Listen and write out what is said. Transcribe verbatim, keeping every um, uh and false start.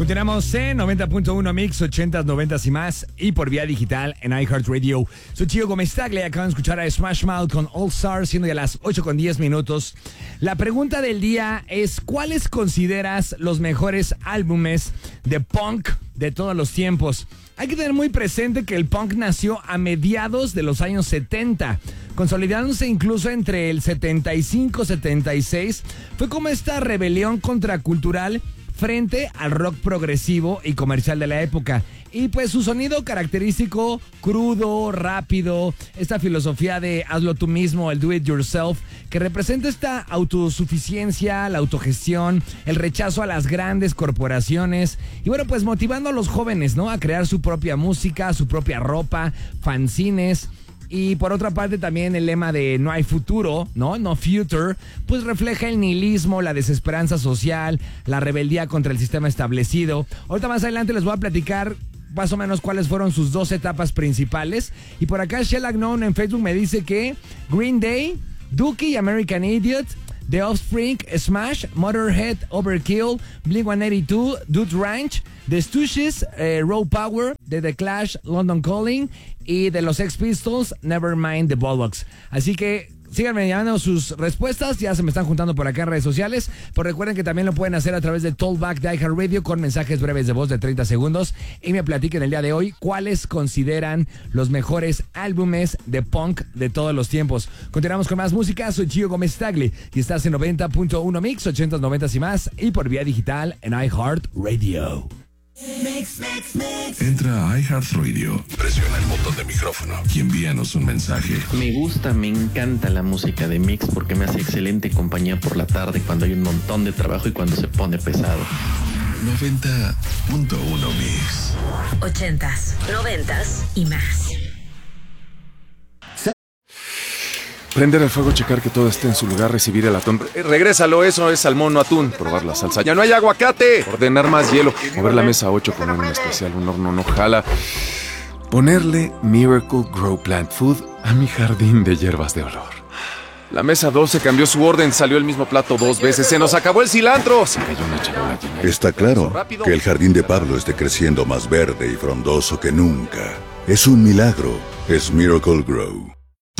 Continuamos en noventa punto uno Mix, ochentas, noventas y más, y por vía digital en iHeartRadio. Soy Gio Gómez Tagle, acaban de escuchar a Smash Mouth con All Stars, siendo ya las ocho con diez minutos. La pregunta del día es, ¿cuáles consideras los mejores álbumes de punk de todos los tiempos? Hay que tener muy presente que el punk nació a mediados de los años setenta, consolidándose incluso entre el setenta y cinco y setenta y seis. Fue como esta rebelión contracultural frente al rock progresivo y comercial de la época. Y pues su sonido característico, crudo, rápido, esta filosofía de hazlo tú mismo, el do it yourself, que representa esta autosuficiencia, la autogestión, el rechazo a las grandes corporaciones y bueno, pues motivando a los jóvenes, ¿no? A crear su propia música, su propia ropa, fanzines. Y por otra parte también el lema de no hay futuro, ¿no? No future, pues refleja el nihilismo, la desesperanza social, la rebeldía contra el sistema establecido. Ahorita más adelante les voy a platicar más o menos cuáles fueron sus dos etapas principales. Y por acá Shell Agnon en Facebook me dice que Green Day, Dookie, American Idiot, The Offspring, Smash, Motorhead, Overkill, Blink one eighty-two, Dude Ranch, The Stooges, eh, Raw Power, de The Clash, London Calling y de los Sex Pistols, Nevermind the Bollocks. Así que síganme llamando sus respuestas, ya se me están juntando por acá en redes sociales, pero recuerden que también lo pueden hacer a través de Talkback de iHeartRadio con mensajes breves de voz de treinta segundos y me platiquen el día de hoy cuáles consideran los mejores álbumes de punk de todos los tiempos. Continuamos con más música, soy Gio Gómez Tagle y estás en noventa punto uno Mix, ochentas, noventas y más y por vía digital en iHeartRadio. Mix, mix, mix. Entra a iHeartRadio, presiona el botón de micrófono y envíanos un mensaje. Me gusta, me encanta la música de Mix porque me hace excelente compañía por la tarde cuando hay un montón de trabajo y cuando se pone pesado. noventa punto uno Mix. Ochentas, noventas y más. Prender el fuego, checar que todo esté en su lugar, recibir el atún. Eh, regrésalo, eso es salmón, no atún. Probar la salsa. ¡Ya no hay aguacate! Ordenar más hielo. Mover la mesa ocho, poner un especial, un horno no jala. Ponerle Miracle Grow Plant Food a mi jardín de hierbas de olor. La mesa doce cambió su orden, salió el mismo plato dos veces. ¡Se nos acabó el cilantro! Se cayó una charola llena. Está claro que el jardín de Pablo esté creciendo más verde y frondoso que nunca. Es un milagro. Es Miracle Grow.